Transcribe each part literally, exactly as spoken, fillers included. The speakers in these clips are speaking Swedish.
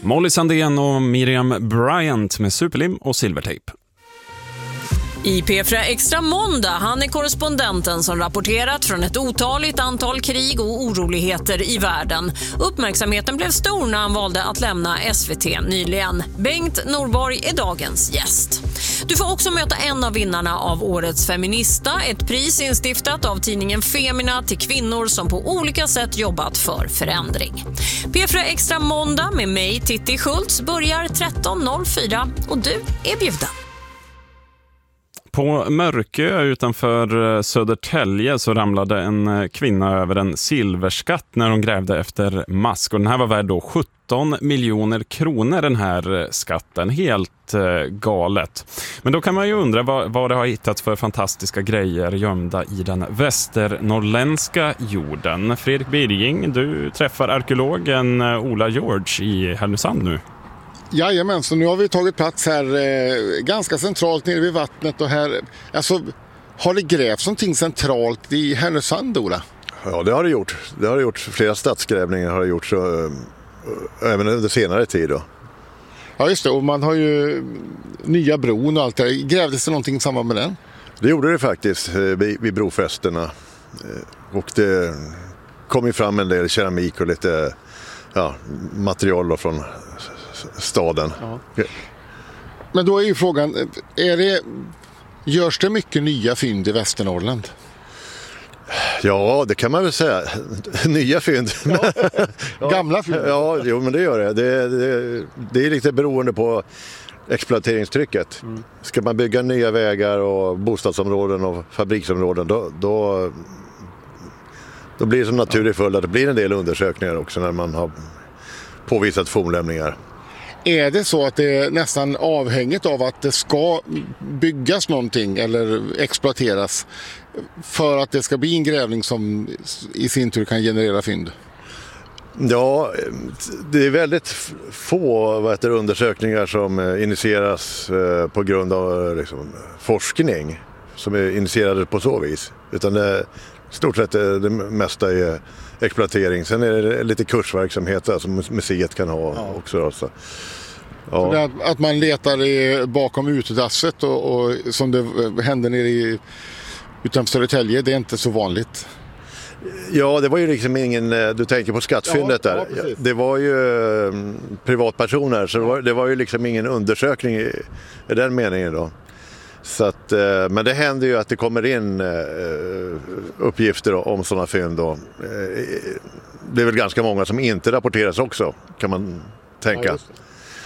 Molly Sandén och Miriam Bryant med Superlim och Silvertape. I P fyra Extra måndag, han är korrespondenten som rapporterat från ett otaligt antal krig och oroligheter i världen. Uppmärksamheten blev stor när han valde att lämna S V T nyligen. Bengt Norborg är dagens gäst. Du får också möta en av vinnarna av årets Feminista, ett pris instiftat av tidningen Femina till kvinnor som på olika sätt jobbat för förändring. P fyra Extra måndag med mig, Titti Schultz, börjar tretton noll fyra och du är bjuden. På Mörkö utanför Södertälje så ramlade en kvinna över en silverskatt när hon grävde efter mask. Och den här var värd då sjutton miljoner kronor, den här skatten. Helt eh, galet. Men då kan man ju undra vad, vad det har hittats för fantastiska grejer gömda i den västernorrländska jorden. Fredrik Birging, du träffar arkeologen Ola George i Härnösand nu. Jajamän, så nu har vi tagit plats här eh, ganska centralt nere vid vattnet och här, alltså har det grävts någonting centralt i Härnösand, Ola? Ja, det har det gjort. Det har det gjort. Flera stadsgrävningar har det gjort så, äh, även under senare tid då. Ja just det, och man har ju nya bron och allt det. Grävdes det någonting i samband med den? Det gjorde det faktiskt vid, vid brofästena. Och det kom ju fram en del keramik och lite ja, material då från staden. Ja. Men då är ju frågan, är det, görs det mycket nya fynd i Västernorrland? Ja, det kan man väl säga. Nya fynd. Ja. Gamla fynd. Ja, jo, men det gör det. Det, det. det är lite beroende på exploateringstrycket. Mm. Ska man bygga nya vägar och bostadsområden och fabriksområden då, då, då blir det som naturlig följd att det blir en del undersökningar också när man har påvisat fornlämningar. Är det så att det är nästan avhängigt av att det ska byggas någonting eller exploateras för att det ska bli en grävning som i sin tur kan generera fynd? Ja, det är väldigt få vad heter, undersökningar som initieras på grund av liksom, forskning som är initierade på så vis. Utan det, i stort sett det mesta är exploatering. Sen är det lite kursverksamhet som museet kan ha ja. också. Då, så. Ja. Så att, att man letar i, bakom utedasset och, och som det hände nere i utanför Södertälje, det är inte så vanligt. Ja, det var ju liksom ingen, du tänker på skattfyndet ja, där. Ja, det var ju um, privatpersoner så det var, det var ju liksom ingen undersökning i, i den meningen då. Så att, uh, men det händer ju att det kommer in uh, uppgifter om sådana fynd då. Uh, det är väl ganska många som inte rapporteras också, kan man tänka. Ja, just det.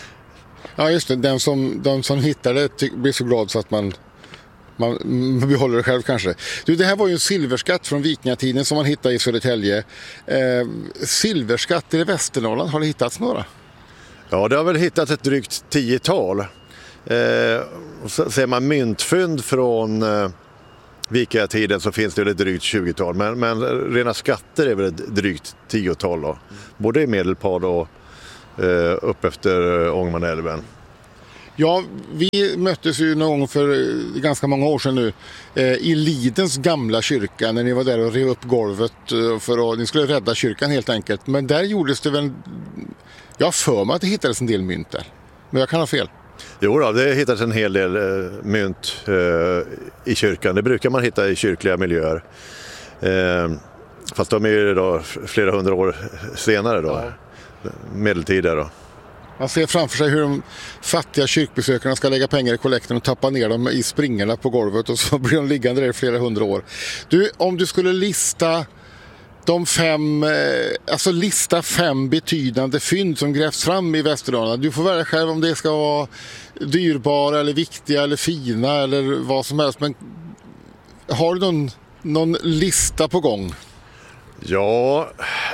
Ja, just det. Den som, de som hittar det blir så glad så att man Man behåller det själv kanske. Du, det här var ju en silverskatt från vikingatiden som man hittade i Södertälje. Eh, silverskatter i Västernorrland, har det hittats några? Ja, det har väl hittats ett drygt tiotal. Eh, och så ser man myntfynd från eh, vikingatiden så finns det väl ett drygt tjugotal. Men, men rena skatter är väl ett drygt tiotal då. Både i Medelpad och eh, upp efter Ångermanälven. Ja, vi möttes ju någon gång för ganska många år sedan nu eh, i Lidens gamla kyrka när ni var där och rev upp golvet för att ni skulle rädda kyrkan helt enkelt. Men där gjordes det väl, jag har för mig att det hittades en del mynt där, men jag kan ha fel. Jo då, det hittades en hel del eh, mynt eh, i kyrkan. Det brukar man hitta i kyrkliga miljöer. Eh, fast de är ju då flera hundra år senare då, ja. Medeltida då. Man ser framför sig hur de fattiga kyrkbesökarna ska lägga pengar i kollekten och tappa ner dem i springarna på golvet och så blir de liggande där i flera hundra år. Du, om du skulle lista de fem, alltså lista fem betydande fynd som grävs fram i Västernorrland. Du får välja själv om det ska vara dyrbara eller viktiga eller fina eller vad som helst. Men har du någon, någon lista på gång? Ja...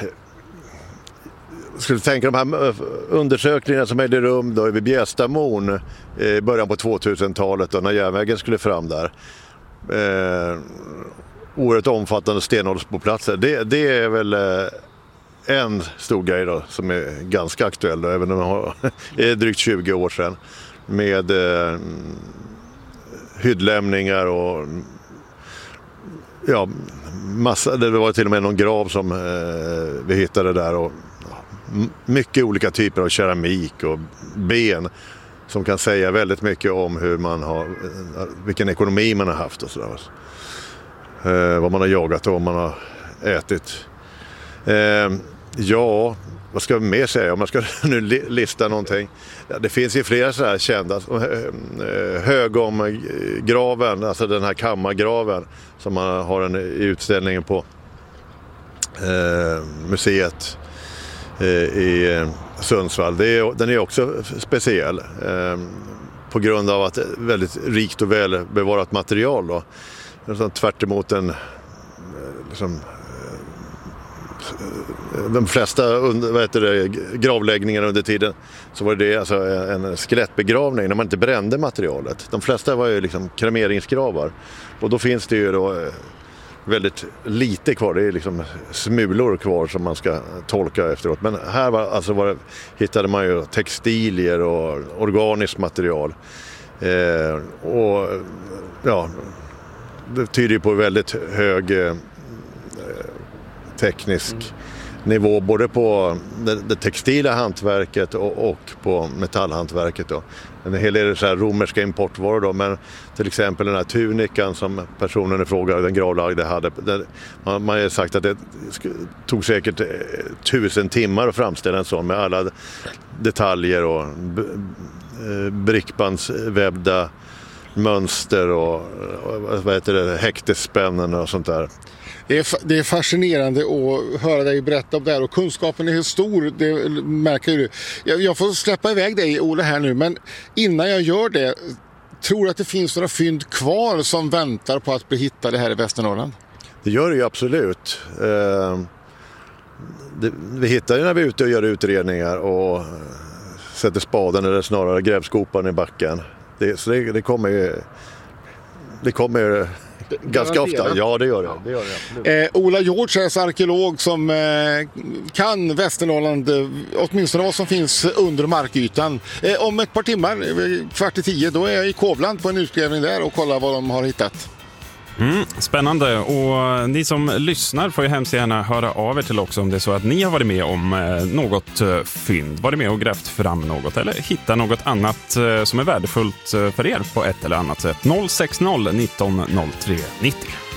Jag skulle tänka de här undersökningarna som ägde rum då vid Bjästamon i början på tvåtusentalet då, när järnvägen skulle fram där. Eh, oerhört omfattande stenåldersboplatser. Det, det är väl eh, en stor grej då, som är ganska aktuell då, även om det har, är drygt tjugo år sedan. Med eh, hyddlämningar och ja, massa, det var till och med någon grav som eh, vi hittade där och mycket olika typer av keramik och ben som kan säga väldigt mycket om hur man har, vilken ekonomi man har haft och sådär. Eh, vad man har jagat och vad man har ätit. Eh, ja, vad ska vi mer säga om man ska nu lista någonting? Ja, det finns ju flera så här kända. Högomgraven, alltså den här kammargraven som man har en i utställningen på eh, museet eh, i Sundsvall. Det är, den är också speciell eh, på grund av att det är väldigt rikt och välbevarat material då. Tvärt emot en liksom, de flesta vad heter det, gravläggningar under tiden så var det alltså en skelettbegravning när man inte brände materialet. De flesta var ju liksom kremeringsgravar och då finns det ju då väldigt lite kvar, det är liksom smulor kvar som man ska tolka efteråt. Men här var, alltså var, hittade man ju textilier och organiskt material eh, och ja, det tyder ju på väldigt hög eh, teknisk mm. nivå både på det, det textila hantverket och, och på metallhantverket då. En hel del så här romerska importvaror då, men till exempel den här tunikan som personen i fråga, den gravlagde, hade. Den, man, man har sagt att det tog säkert tusen timmar att framställa en sån med alla detaljer och b- brickbandsvävda mönster och, och vad heter det, häktespännen och sånt där. Det är, det är fascinerande att höra dig berätta om det här och kunskapen är stor, det märker du. Jag, jag får släppa iväg dig, Ola, här nu, men innan jag gör det, tror du att det finns några fynd kvar som väntar på att bli hittade här i Västernorrland? Det gör det ju absolut. Eh, det, vi hittar ju när vi är ute och gör utredningar och sätter spaden eller snarare grävskopan i backen. Det, så det, det kommer ju... Det kommer ganska ofta. Ja, det gör det. det, gör det eh, Ola George är arkeolog som eh, kan Västernorrland, eh, åtminstone vad som finns under markytan. Eh, om ett par timmar, eh, kvart i tio, då är jag i Kovland på en utgrävning där och kollar vad de har hittat. Mm, spännande, och ni som lyssnar får ju hemskt gärna höra av er till också om det är så att ni har varit med om eh, något eh, fynd, varit med och grävt fram något eller hittat något annat eh, som är värdefullt eh, för er på ett eller annat sätt. noll sex noll nitton noll tre nittio.